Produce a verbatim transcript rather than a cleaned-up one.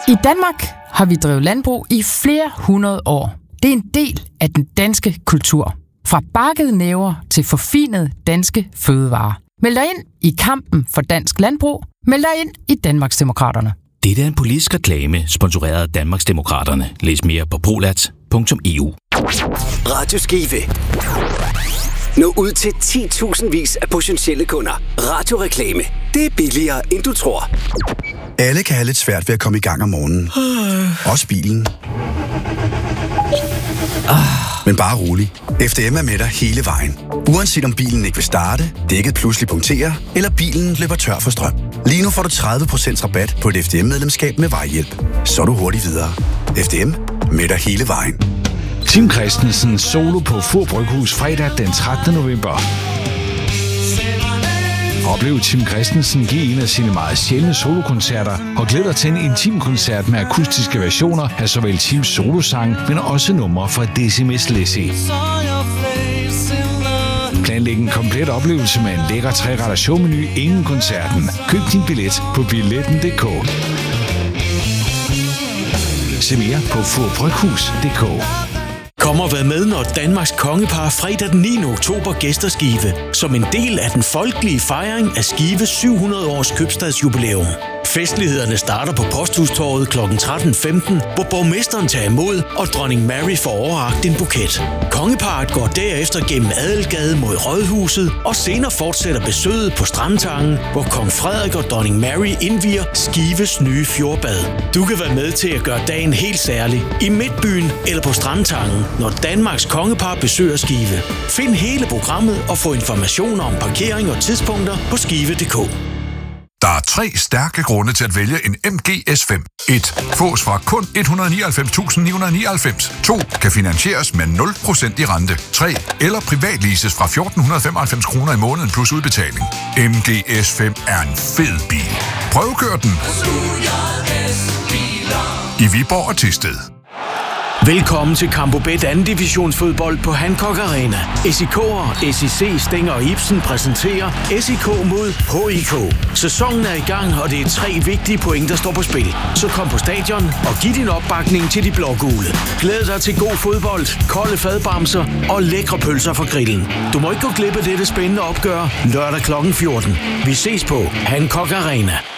I Danmark har vi drevet landbrug i flere hundrede år. Det er en del af den danske kultur. Fra bakkede næver til forfinede danske fødevarer. Meld dig ind i kampen for dansk landbrug. Meld dig ind i Danmarksdemokraterne. Det er en politisk reklame, sponsoreret af Danmarksdemokraterne. Læs mere på polat punktum e u. Radio Skive. Nå ud til ti tusind vis af potentielle kunder. Radioreklame. Det er billigere, end du tror. Alle kan have lidt svært ved at komme i gang om morgenen. Også bilen. Men bare rolig. F D M er med dig hele vejen. Uanset om bilen ikke vil starte, dækket pludselig punkterer, eller bilen løber tør for strøm. Lige nu får du tredive procent rabat på et F D M-medlemskab med vejhjælp. Så er du hurtigt videre. F D M med dig hele vejen. Tim Christensen solo på Fur Bryghus fredag den trettende november. Oplev Tim Christensen give en af sine meget sjældne solokoncerter og glæd dig til en intim koncert med akustiske versioner af såvel Tims solosang, men også numre fra Decimus Lizzy. Planlæg en komplet oplevelse med en lækker tre-retters showmenu inden koncerten. Køb din billet på billetten punktum d k. Se mere på fur bryghus punktum d k. Kom og vær med, når Danmarks kongepar fredag den niende oktober gæster Skive, som en del af den folkelige fejring af Skives syv hundrede års købstadsjubilæum. Festlighederne starter på Posthustorvet klokken tretten femten, hvor borgmesteren tager imod, og dronning Mary får overrakt en buket. Kongeparret går derefter gennem Adelgade mod Rådhuset, og senere fortsætter besøget på Strandtangen, hvor kong Frederik og dronning Mary indvier Skives nye fjordbad. Du kan være med til at gøre dagen helt særlig i Midtbyen eller på Strandtangen, når Danmarks kongepar besøger Skive. Find hele programmet og få informationer om parkering og tidspunkter på skive punktum d k. Der er tre stærke grunde til at vælge en M G S fem. et. Fås fra kun et hundrede nioghalvfems tusind ni hundrede nioghalvfems. to. Kan finansieres med nul procent i rente. tre. Eller privatleases fra fjorten femoghalvfems kroner i måneden plus udbetaling. M G S fem er en fed bil. Prøvekør den. I Viborg og Thisted. Velkommen til Campo Bet anden divisionsfodbold på Hancock Arena. S I K'er, S I C, Stænger og Ibsen præsenterer S I K mod H I K. Sæsonen er i gang, og det er tre vigtige point, der står på spil. Så kom på stadion og giv din opbakning til de blågule. Glæd dig til god fodbold, kolde fadbamser og lækre pølser fra grillen. Du må ikke gå glip af dette spændende opgør lørdag klokken fjorten. Vi ses på Hancock Arena.